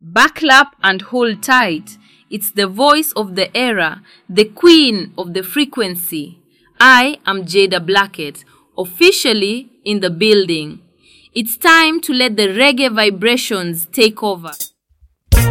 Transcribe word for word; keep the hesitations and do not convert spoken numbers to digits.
Buckle up and hold tight. It's the voice of the era, the queen of the frequency. I am Jada Blackett, officially in the building. It's time to let the reggae vibrations take over.